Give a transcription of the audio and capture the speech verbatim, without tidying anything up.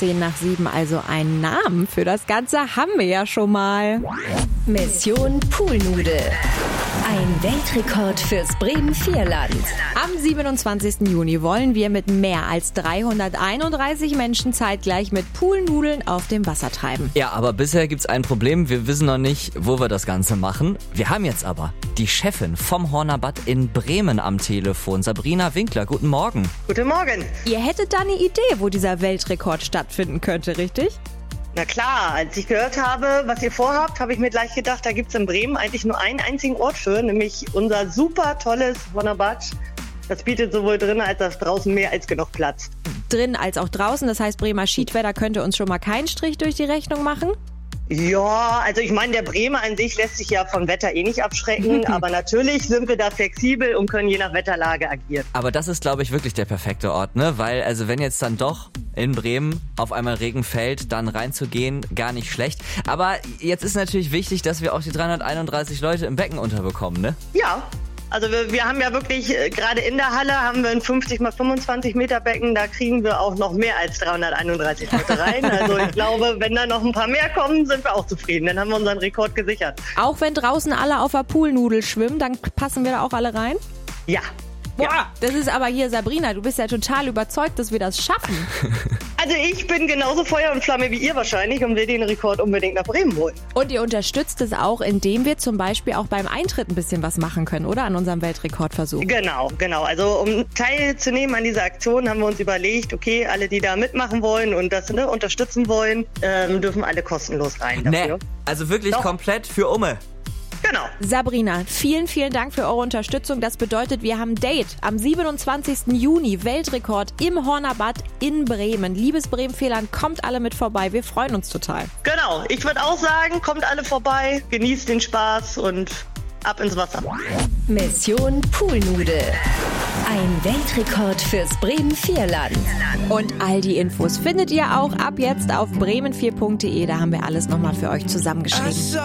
zehn nach sieben, also einen Namen für das Ganze haben wir ja schon mal. Mission Poolnudel. Ein Weltrekord fürs Bremen-Vierland. Am siebenundzwanzigsten Juni wollen wir mit mehr als dreihunderteinunddreißig Menschen zeitgleich mit Poolnudeln auf dem Wasser treiben. Ja, aber bisher gibt's ein Problem. Wir wissen noch nicht, wo wir das Ganze machen. Wir haben jetzt aber die Chefin vom Horner Bad in Bremen am Telefon. Sabrina Winkler, guten Morgen. Guten Morgen. Ihr hättet da eine Idee, wo dieser Weltrekord stattfinden könnte, richtig? Na klar, als ich gehört habe, was ihr vorhabt, habe ich mir gleich gedacht, da gibt's in Bremen eigentlich nur einen einzigen Ort für, nämlich unser super tolles Horner Bad. Das bietet sowohl drinnen als auch draußen mehr als genug Platz. Drin als auch draußen, das heißt Bremer Schiedwetter könnte uns schon mal keinen Strich durch die Rechnung machen? Ja, also ich meine, der Bremer an sich lässt sich ja vom Wetter eh nicht abschrecken, aber natürlich sind wir da flexibel und können je nach Wetterlage agieren. Aber das ist, glaube ich, wirklich der perfekte Ort, ne? Weil, also wenn jetzt dann doch in Bremen auf einmal Regen fällt, dann reinzugehen, gar nicht schlecht. Aber jetzt ist natürlich wichtig, dass wir auch die dreihunderteinunddreißig Leute im Becken unterbekommen, ne? Ja. Also wir, wir haben ja wirklich, äh, gerade in der Halle haben wir ein fünfzig mal fünfundzwanzig Meter Becken, da kriegen wir auch noch mehr als dreihunderteinunddreißig Leute rein. Also ich glaube, wenn da noch ein paar mehr kommen, sind wir auch zufrieden. Dann haben wir unseren Rekord gesichert. Auch wenn draußen alle auf der Poolnudel schwimmen, dann passen wir da auch alle rein? Ja. Boah, ja. Das ist aber hier, Sabrina, du bist ja total überzeugt, dass wir das schaffen. Also ich bin genauso Feuer und Flamme wie ihr wahrscheinlich und will den Rekord unbedingt nach Bremen holen. Und ihr unterstützt es auch, indem wir zum Beispiel auch beim Eintritt ein bisschen was machen können, oder? An unserem Weltrekordversuch. Genau, genau. Also um teilzunehmen an dieser Aktion haben wir uns überlegt, okay, alle, die da mitmachen wollen und das ne, unterstützen wollen, ähm, dürfen alle kostenlos rein dafür. Nee, also wirklich Doch. komplett für Umme. Genau. Sabrina, vielen, vielen Dank für eure Unterstützung. Das bedeutet, wir haben ein Date am siebenundzwanzigsten Juni, Weltrekord im Horner Bad in Bremen. Liebes Bremen-Vierland, kommt alle mit vorbei. Wir freuen uns total. Genau. Ich würde auch sagen, kommt alle vorbei, genießt den Spaß und ab ins Wasser. Mission Poolnudel. Ein Weltrekord fürs Bremen-Vierland. Und all die Infos findet ihr auch ab jetzt auf bremen vier punkt de. Da haben wir alles nochmal für euch zusammengeschrieben.